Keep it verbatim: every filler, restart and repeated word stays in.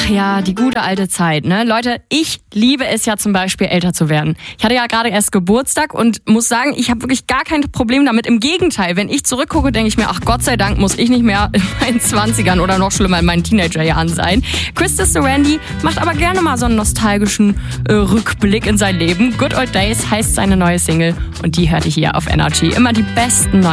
Ach ja, die gute alte Zeit, ne? Leute, ich liebe es ja zum Beispiel, älter zu werden. Ich hatte ja gerade erst Geburtstag und muss sagen, ich habe wirklich gar kein Problem damit. Im Gegenteil, wenn ich zurückgucke, denke ich mir, ach Gott sei Dank muss ich nicht mehr in meinen zwanzigern oder noch schlimmer in meinen Teenagerjahren sein. Chris Randy macht aber gerne mal so einen nostalgischen äh, Rückblick in sein Leben. Good Old Days heißt seine neue Single und die hört ihr hier auf Energy. Immer die besten neuen